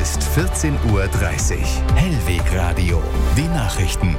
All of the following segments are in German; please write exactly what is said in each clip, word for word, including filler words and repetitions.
ist vierzehn Uhr dreißig. Hellweg Radio. Die Nachrichten.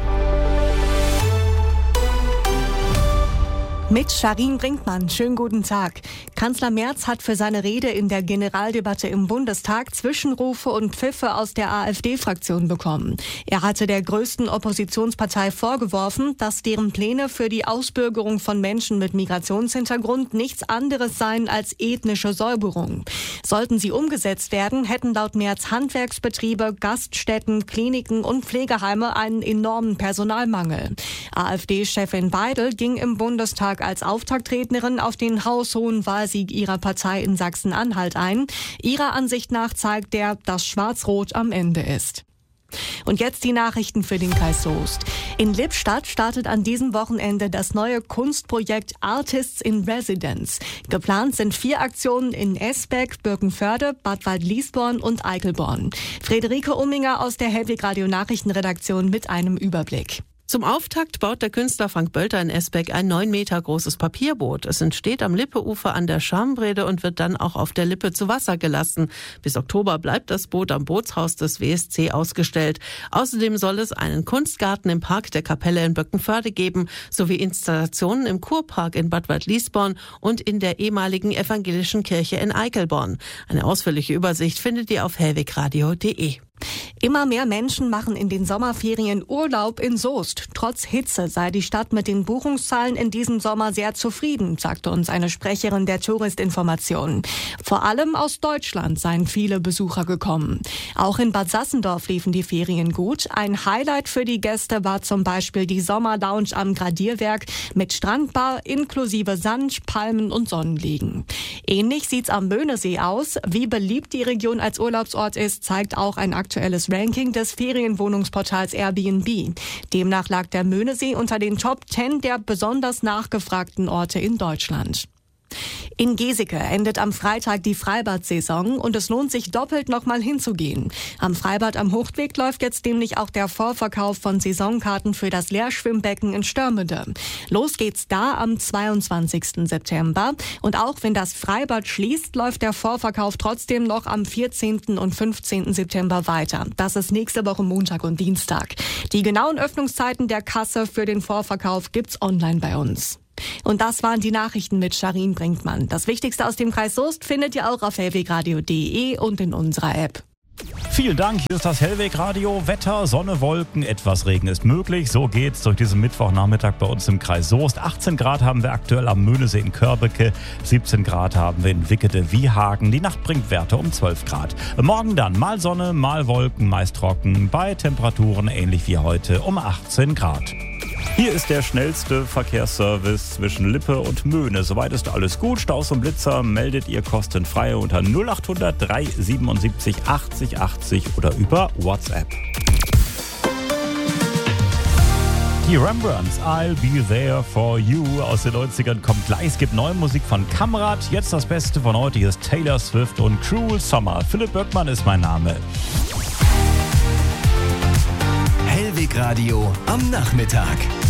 Mit Sharin Brinkmann. Schönen guten Tag. Kanzler Merz hat für seine Rede in der Generaldebatte im Bundestag Zwischenrufe und Pfiffe aus der AfD-Fraktion bekommen. Er hatte der größten Oppositionspartei vorgeworfen, dass deren Pläne für die Ausbürgerung von Menschen mit Migrationshintergrund nichts anderes seien als ethnische Säuberung. Sollten sie umgesetzt werden, hätten laut Merz Handwerksbetriebe, Gaststätten, Kliniken und Pflegeheime einen enormen Personalmangel. AfD-Chefin Weidel ging im Bundestag als Auftaktrednerin auf den haushohen Wahlsieg ihrer Partei in Sachsen-Anhalt ein. Ihrer Ansicht nach zeigt der, dass Schwarz-Rot am Ende ist. Und jetzt die Nachrichten für den Kreis Soest. In Lippstadt startet an diesem Wochenende das neue Kunstprojekt Artists in Residence. Geplant sind vier Aktionen in Esbeck, Birkenförde, Bad Waldliesborn und Eickelborn. Friederike Umminger aus der Hellweg Radio Nachrichtenredaktion mit einem Überblick. Zum Auftakt baut der Künstler Frank Bölter in Esbeck ein neun Meter großes Papierboot. Es entsteht am Lippeufer an der Schambrede und wird dann auch auf der Lippe zu Wasser gelassen. Bis Oktober bleibt das Boot am Bootshaus des W S C ausgestellt. Außerdem soll es einen Kunstgarten im Park der Kapelle in Birkenförde geben, sowie Installationen im Kurpark in Bad Waldliesborn und in der ehemaligen evangelischen Kirche in Eickelborn. Eine ausführliche Übersicht findet ihr auf hellwegradio punkt de. Immer mehr Menschen machen in den Sommerferien Urlaub in Soest. Trotz Hitze sei die Stadt mit den Buchungszahlen in diesem Sommer sehr zufrieden, sagte uns eine Sprecherin der Touristinformation. Vor allem aus Deutschland seien viele Besucher gekommen. Auch in Bad Sassendorf liefen die Ferien gut. Ein Highlight für die Gäste war zum Beispiel die Sommerlounge am Gradierwerk mit Strandbar inklusive Sand, Palmen und Sonnenliegen. Ähnlich sieht's am Möhnesee aus. Wie beliebt die Region als Urlaubsort ist, zeigt auch ein aktuelles Ranking des Ferienwohnungsportals Airbnb. Demnach lag der Möhnesee unter den Top zehn der besonders nachgefragten Orte in Deutschland. In Geseke endet am Freitag die Freibad-Saison und es lohnt sich doppelt nochmal hinzugehen. Am Freibad am Huchtweg läuft jetzt nämlich auch der Vorverkauf von Saisonkarten für das Leerschwimmbecken in Störmede. Los geht's da am zweiundzwanzigsten September. Und auch wenn das Freibad schließt, läuft der Vorverkauf trotzdem noch am vierzehnten und fünfzehnten September weiter. Das ist nächste Woche Montag und Dienstag. Die genauen Öffnungszeiten der Kasse für den Vorverkauf gibt's online bei uns. Und das waren die Nachrichten mit Sharin Brinkmann. Das Wichtigste aus dem Kreis Soest findet ihr auch auf hellwegradio punkt de und in unserer App. Vielen Dank, hier ist das Hellweg Radio. Wetter, Sonne, Wolken, etwas Regen ist möglich. So geht's durch diesen Mittwochnachmittag bei uns im Kreis Soest. achtzehn Grad haben wir aktuell am Möhnesee in Körbecke, siebzehn Grad haben wir in Wickede-Wiehagen. Die Nacht bringt Werte um zwölf Grad. Morgen dann mal Sonne, mal Wolken, meist trocken, bei Temperaturen ähnlich wie heute um achtzehn Grad. Hier ist der schnellste Verkehrsservice zwischen Lippe und Möhne. Soweit ist alles gut. Staus und Blitzer meldet ihr kostenfrei unter null acht hundert drei siebenundsiebzig achtzig achtzig oder über WhatsApp. Die Rembrandts, I'll Be There For You aus den neunzigern kommt gleich. Es gibt neue Musik von Kamrat. Jetzt das Beste von heute. Hier ist Taylor Swift und Cruel Summer. Philipp Böckmann ist mein Name. Hellweg Radio am Nachmittag.